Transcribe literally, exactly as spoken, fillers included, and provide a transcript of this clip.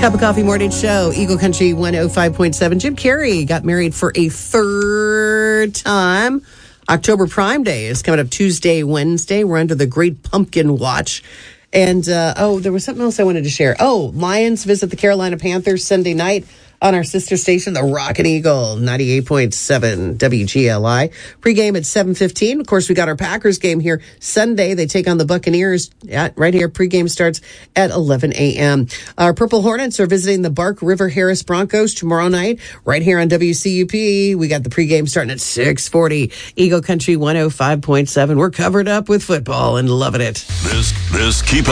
Cup of Coffee Morning Show, Eagle Country one oh five point seven. Jim Carrey got married for a third time. October Prime Day is coming up Tuesday, Wednesday. We're under the Great Pumpkin Watch. And, uh, oh, there was something else I wanted to share. Oh, Lions visit the Carolina Panthers Sunday night on our sister station, the Rockin' Eagle, ninety-eight point seven W G L I. Pre-game at seven fifteen. Of course, we got our Packers game here Sunday. They take on the Buccaneers at, right here. Pre-game starts at eleven a.m. Our Purple Hornets are visiting the Bark River Harris Broncos tomorrow night right here on W C U P. We got the pre-game starting at six forty. Eagle Country one oh five point seven. We're covered up with football and loving it. This, this, keep